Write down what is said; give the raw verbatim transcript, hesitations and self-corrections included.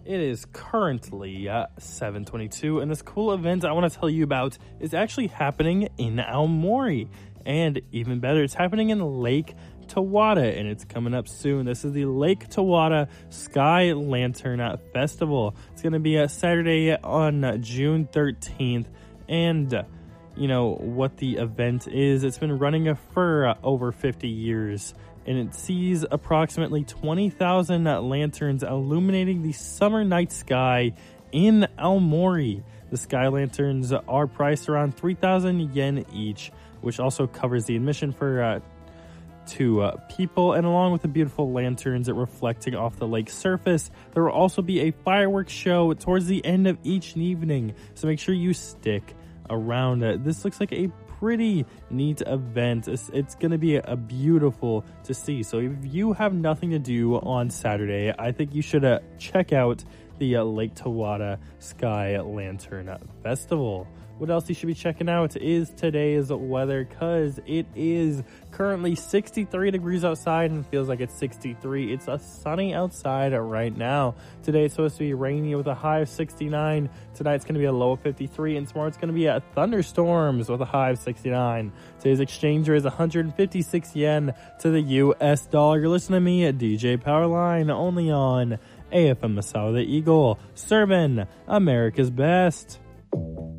It is currently uh, seven twenty-two, and this cool event I want to tell you about is actually happening in Aomori. And even better, it's happening in Lake Tawada, and it's coming up soon. This is the Lake Tawada Sky Lantern Festival. It's going to be a Saturday on June thirteenth, and uh, you know what the event is. It's been running for uh, over fifty years, and it sees approximately twenty thousand lanterns illuminating the summer night sky in Aomori. The sky lanterns are priced around three thousand yen each, which also covers the admission for uh, two uh, people, and along with the beautiful lanterns reflecting off the lake surface, there will also be a fireworks show towards the end of each evening, so make sure you stick around. Uh, this looks like a pretty neat event. It's, it's going to be a, a beautiful to see, so if you have nothing to do on Saturday, I think you should uh, check out the uh, Lake Tawada Sky Lantern Festival. What else you should be checking out is today's weather, because it is currently sixty-three degrees outside and feels like it's sixty-three. It's a sunny outside right now. Today it's supposed to be rainy with a high of sixty-nine. Tonight it's going to be a low of fifty-three, and tomorrow it's going to be a thunderstorms with a high of sixty-nine. Today's exchange rate is one hundred fifty-six yen to the U S dollar. You're listening to me at D J Powerline, only on A F M Masao the Eagle, serving America's best.